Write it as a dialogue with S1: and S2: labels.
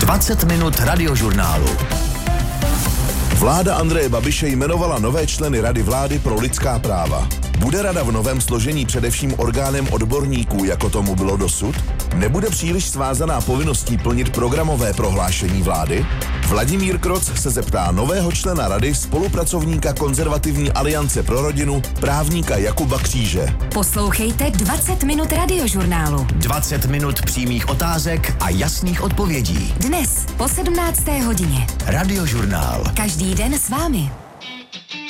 S1: 20 minut radiožurnálu.
S2: Vláda Andreje Babiše jmenovala nové členy Rady vlády pro lidská práva. Bude rada v novém složení především orgánem odborníků, jako tomu bylo dosud? Nebude příliš svázaná povinností plnit programové prohlášení vlády? Vladimír Kroc se zeptá nového člena rady, spolupracovníka Konzervativní aliance pro rodinu, právníka Jakuba Kříže.
S3: Poslouchejte 20 minut radiožurnálu.
S1: 20 minut přímých otázek a jasných odpovědí.
S3: Dnes po 17. hodině.
S1: Radiožurnál.
S3: Každý den s vámi.